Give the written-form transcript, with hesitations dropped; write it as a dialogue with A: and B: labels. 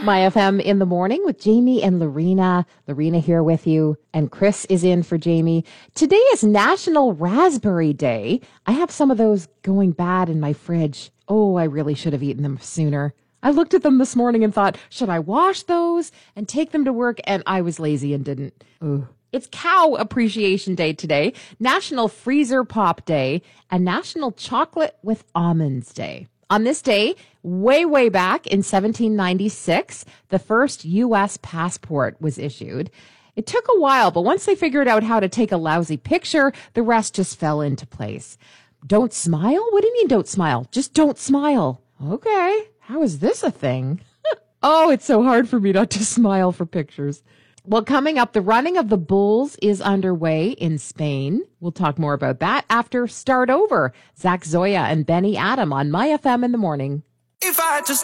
A: My FM in the morning with Jamie and Lorena. Lorena here with you, and Chris is in for Jamie. Today is National Raspberry Day. I have some of those going bad in my fridge. Oh, I really should have eaten them sooner. I looked at them this morning and thought, should I wash those and take them to work? And I was lazy and didn't. Ugh. It's Cow Appreciation Day today, National Freezer Pop Day, and National Chocolate with Almonds Day. On this day, way back in 1796, the first U.S. passport was issued. It took a while, but once they figured out how to take a lousy picture, the rest just fell into place. Don't smile? What do you mean don't smile? Just don't smile. Okay, how is this a thing? Oh, it's so hard for me not to smile for pictures. Well, coming up, the running of the bulls is underway in Spain. We'll talk more about that after Start Over. Zach Zoya and Benny Adam on My FM in the morning.
B: If I just